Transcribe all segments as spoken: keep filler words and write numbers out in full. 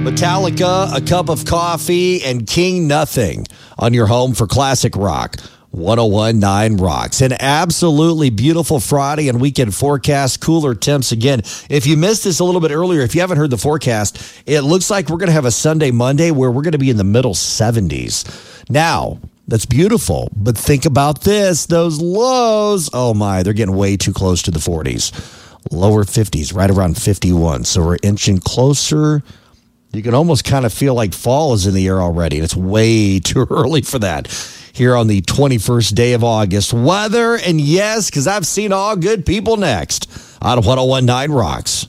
Metallica, A Cup of Coffee, and King Nothing on your home for classic rock. one oh one point nine Rocks. An absolutely beautiful Friday and weekend forecast. Cooler temps again. If you missed this a little bit earlier, if you haven't heard the forecast, it looks like we're going to have a Sunday, Monday where we're going to be in the middle seventies. Now, that's beautiful, but think about this. Those lows, oh my, they're getting way too close to the forties. Lower fifties, right around fifty-one. So we're inching closer. You can almost kind of feel like fall is in the air already. And it's way too early for that here on the twenty-first day of August. Weather, and yes, because I've seen all good people next on one oh one point nine Rocks.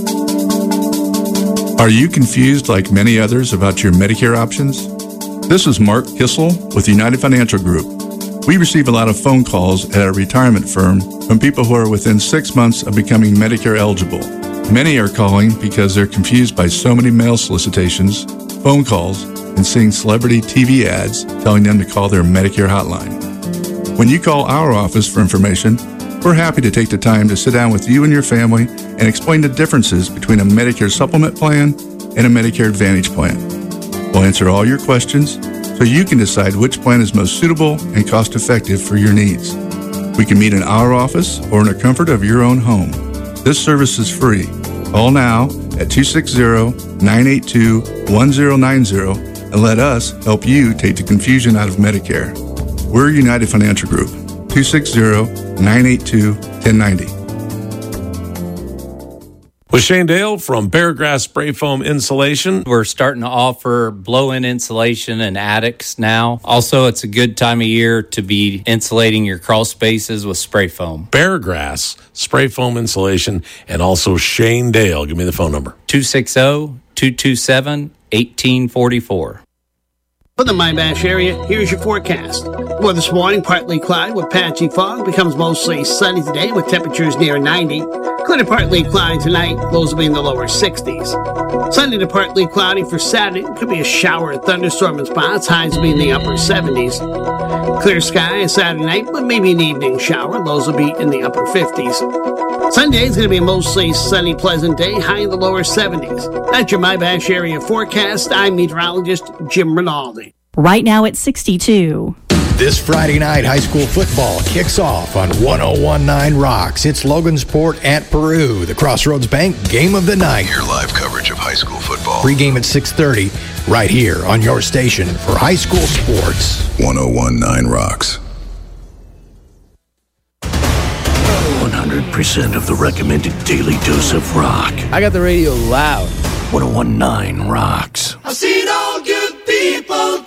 Are you confused like many others about your Medicare options? This is Mark Kissel with United Financial Group. We receive a lot of phone calls at our retirement firm from people who are within six months of becoming Medicare eligible. Many are calling because they're confused by so many mail solicitations, phone calls, and seeing celebrity T V ads telling them to call their Medicare hotline. When you call our office for information, we're happy to take the time to sit down with you and your family and explain the differences between a Medicare supplement plan and a Medicare Advantage plan. We'll answer all your questions so you can decide which plan is most suitable and cost-effective for your needs. We can meet in our office or in the comfort of your own home. This service is free. Call now at two six zero, nine eight two, one zero nine zero and let us help you take the confusion out of Medicare. We're United Financial Group, two six zero, nine eight two, one zero nine zero. With Shane Dale from Paragrass Spray Foam Insulation. We're starting to offer blow-in insulation in attics now. Also, it's a good time of year to be insulating your crawl spaces with spray foam. Paragrass Spray Foam Insulation, and also Shane Dale. Give me the phone number. two six zero, two two seven, one eight four four. For the Mybash area, here's your forecast. Well, this morning, partly cloudy with patchy fog, becomes mostly sunny today with temperatures near ninety. Clear to partly cloudy tonight, lows will be in the lower sixties. Sunday to partly cloudy for Saturday, could be a shower or thunderstorm in spots, highs will be in the upper seventies. Clear sky Saturday night, but maybe an evening shower, lows will be in the upper fifties. Sunday is going to be a mostly sunny, pleasant day, high in the lower seventies. That's your Mybash area forecast. I'm meteorologist Jim Rinaldi. Right now it's sixty-two. This Friday night, high school football kicks off on one oh one point nine Rocks. It's Logansport at Peru, the Crossroads Bank game of the night. Your live coverage of high school football. Pre-game at six thirty, right here on your station for high school sports. one oh one point nine Rocks. one hundred percent of the recommended daily dose of rock. I got the radio loud. one oh one point nine Rocks. I've seen all good people